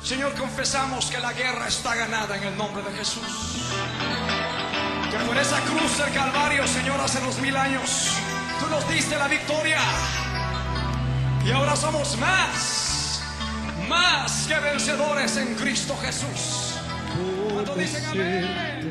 Señor, confesamos que la guerra está ganada en el nombre de Jesús. Que por esa cruz del Calvario, Señor, hace 2000 años, tú nos diste la victoria. Y ahora somos más que vencedores en Cristo Jesús. ¿Cuántos dicen amén?